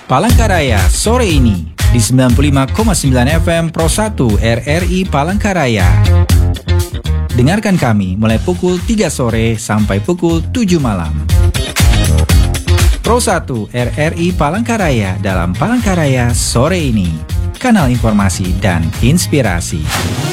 Palangkaraya sore ini di 95,9 FM Pro 1 RRI Palangkaraya. Dengarkan kami mulai pukul 3 sore sampai pukul 7 malam. Pro 1 RRI Palangkaraya dalam Palangkaraya sore ini. Kanal informasi dan inspirasi.